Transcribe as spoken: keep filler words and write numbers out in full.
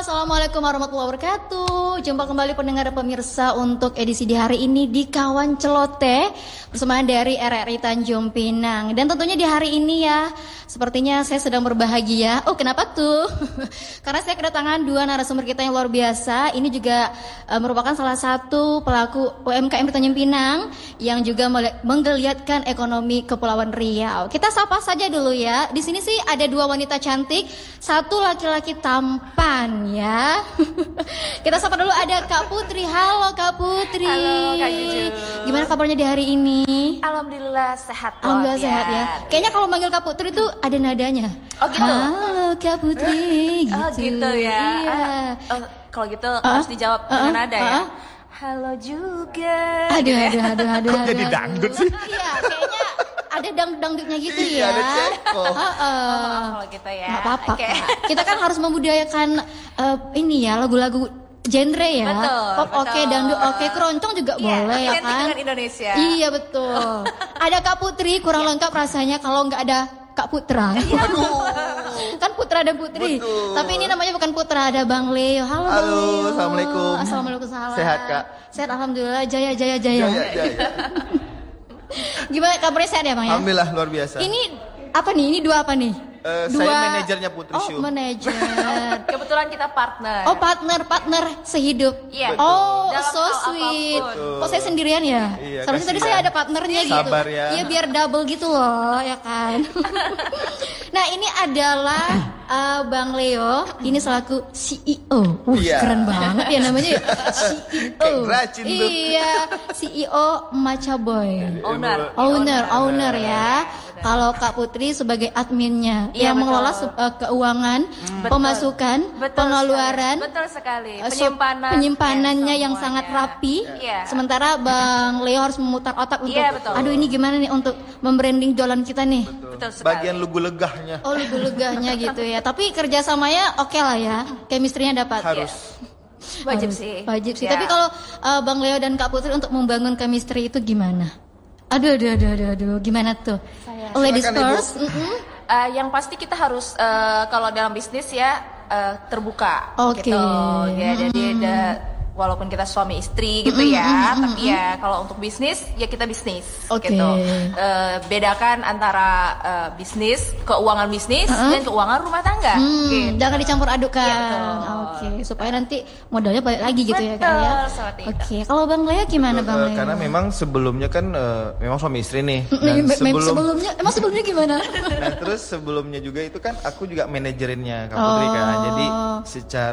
Assalamualaikum warahmatullahi wabarakatuh. Jumpa kembali pendengar dan pemirsa untuk edisi di hari ini di Kawan Celoteh bersama dari R R I Tanjung Pinang. Dan tentunya di hari ini ya, sepertinya saya sedang berbahagia. Oh, kenapa tuh? Karena saya kedatangan dua narasumber kita yang luar biasa. Ini juga uh, merupakan salah satu pelaku U M K M di Tanjung Pinang yang juga menggeliatkan ekonomi Kepulauan Riau. Kita sapa saja dulu ya. Di sini sih ada dua wanita cantik, satu laki-laki tampan ya. Kita sapa dulu, ada Kak Putri. Halo Kak Putri. Halo Kak Juju. Gimana kabarnya di hari ini? Alhamdulillah sehat. Alhamdulillah sehat ya. Kayaknya kalau manggil Kak Putri tuh ada nadanya. Oh gitu. Halo Kak Putri. Gitu. Oh gitu ya. Iya. Uh, kalau gitu uh, uh, harus dijawab uh, dengan nada uh, ya. Uh, Halo juga. Aduh, aduh, aduh, aduh. Kok jadi dangdut sih? Iya, kayaknya ada dangdut-dangdutnya gitu iya, ya. Ada ceko. Uh, uh. Oh, kalau gitu ya. Gak apa-apa. Okay. Kita kan harus membudayakan uh, ini ya, lagu-lagu genre ya. Betul, Pop oke, okay, dangdut oke, okay, keroncong juga yeah, boleh ya kan. dengan Indonesia. Iya betul. Ada Kak Putri, kurang yeah. lengkap rasanya kalau nggak ada Kak Putra. Kan Putra dan Putri. Betul. Tapi ini namanya bukan Putra, ada Bang Leo. Halo, Halo, Bang Leo. Assalamualaikum. Assalamualaikum. Salam. Sehat Kak? Sehat alhamdulillah. Jaya jaya jaya. Jaya, jaya. Gimana kabarnya, sehat ya Bang ya? Alhamdulillah luar biasa. Ini apa nih? Ini dua apa nih? Uh, Dua... Saya manajernya Putri Oh, Show. manajer. Kebetulan kita partner. Oh, partner, partner sehidup. Iya. Oh, dalam so hal sweet. apapun. Kok saya sendirian ya? Iya, Seharusnya tadi kasihan. saya ada partnernya gitu. Sabar ya. Iya, biar double gitu loh, ya kan. Nah, ini adalah uh, Bang Leo. Ini selaku C E O. Uh, Iya. keren banget ya namanya ya. C E O. Kayak racin tuh. Iya, C E O Macha Boy. Owner. Owner, owner ya. Kalau Kak Putri sebagai adminnya Iya, yang betul. mengelola uh, keuangan, Betul. pemasukan, Betul pengeluaran, sekali. Betul sekali. uh, so- Penyimpanan. penyimpanannya ya, yang semuanya. sangat rapi. Iya. Sementara Bang Leo harus memutar otak untuk, Iya, betul. aduh ini gimana nih untuk membranding jualan kita nih. Betul sekali. Bagian lugu legahnya. Oh, lugu-legahnya gitu ya. Tapi kerjasamanya oke lah ya, chemistry-nya dapat. Harus. Wajib Harus. sih. Wajib sih. Ya. Tapi kalau uh, Bang Leo dan Kak Putri untuk membangun chemistry itu gimana? Aduh, aduh, aduh, aduh, aduh. Gimana tuh? Saya- Ladies Silakan, Ibu. first. Mm-mm. Uh, yang pasti kita harus uh, kalau dalam bisnis ya uh, terbuka. Oke. Gitu. Ya, jadi ada, walaupun kita suami istri gitu ya, tapi ya kalau untuk bisnis ya kita bisnis. Oke. Gitu. Uh, bedakan antara uh, bisnis, keuangan bisnis Uh-uh. dan keuangan rumah tangga. Hmm, Gitu. jangan dicampur adukan. Iya, betul. Oke, supaya nanti modalnya balik lagi gitu ya kan ya. Betul, seperti itu. Oke, kalau Bang Leo gimana Bang Eh, Leo? karena memang sebelumnya kan eh, memang suami istri nih. Mm, Dan me- me- sebelum sebelumnya emang sebelumnya gimana? Nah terus sebelumnya juga itu kan aku juga manajerinnya Kak Putri kan. Jadi Oh. secara